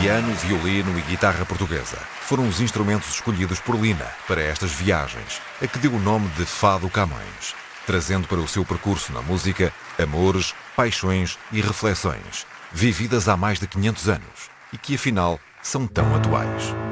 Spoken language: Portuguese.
Piano, violino e guitarra portuguesa foram os instrumentos escolhidos por Lina para estas viagens, a que deu o nome de Fado Camões, trazendo para o seu percurso na música amores, paixões e reflexões, vividas há mais de 500 anos e que afinal são tão atuais.